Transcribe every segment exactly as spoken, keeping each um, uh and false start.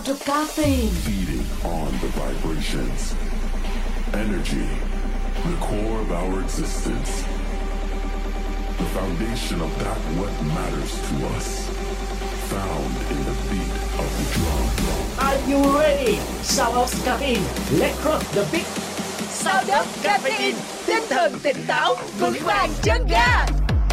sound of caffeine. Feeding on the vibrations. Energy, the core of our existence. The foundation of that what matters to us. Found in the beat of the drum. Are you ready? Sound of caffeine. Let's rock the beat. Sound of caffeine. Tinh thần tỉnh táo, vững vàng chân ga.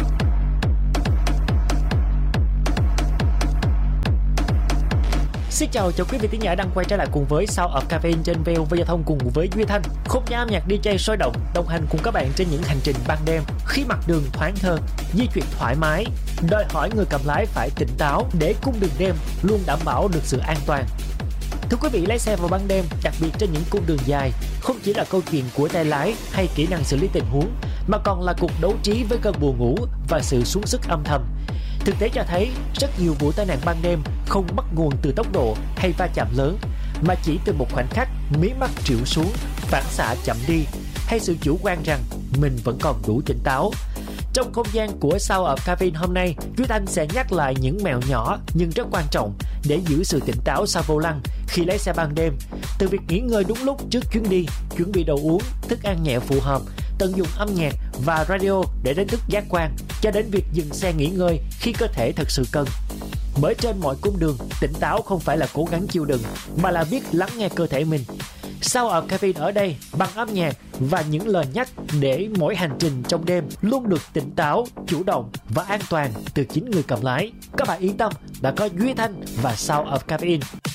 Xin chào cho quý vị thính giả đang quay trở lại cùng với Sound of Caffeine trên vê o vê Giao thông cùng với Duy Thanh. Không gian âm nhạc đi jay sôi động, đồng hành cùng các bạn trên những hành trình ban đêm. Khi mặt đường thoáng thơ, di chuyển thoải mái, đòi hỏi người cầm lái phải tỉnh táo để cung đường đêm luôn đảm bảo được sự an toàn. Thưa quý vị, lái xe vào ban đêm, đặc biệt trên những cung đường dài, không chỉ là câu chuyện của tay lái hay kỹ năng xử lý tình huống, mà còn là cuộc đấu trí với cơn buồn ngủ và sự xuống sức âm thầm. Thực tế cho thấy rất nhiều vụ tai nạn ban đêm không bắt nguồn từ tốc độ hay va chạm lớn, mà chỉ từ một khoảnh khắc mí mắt trĩu xuống, phản xạ chậm đi, hay sự chủ quan rằng mình vẫn còn đủ tỉnh táo. Trong không gian của Sound of Caffeine hôm nay, Duy Thanh sẽ nhắc lại những mẹo nhỏ nhưng rất quan trọng để giữ sự tỉnh táo sau vô lăng khi lái xe ban đêm. Từ việc nghỉ ngơi đúng lúc trước chuyến đi, chuẩn bị đồ uống, thức ăn nhẹ phù hợp, tận dụng âm nhạc và radio để đánh thức giác quan, cho đến việc dừng xe nghỉ ngơi khi cơ thể thật sự cần. Bởi trên mọi cung đường, tỉnh táo không phải là cố gắng chịu đựng, mà là biết lắng nghe cơ thể mình. Sound of Caffeine ở đây bằng âm nhạc và những lời nhắc để mỗi hành trình trong đêm luôn được tỉnh táo, chủ động và an toàn từ chính người cầm lái. Các bạn yên tâm, đã có Duy Thanh và Sound of Caffeine.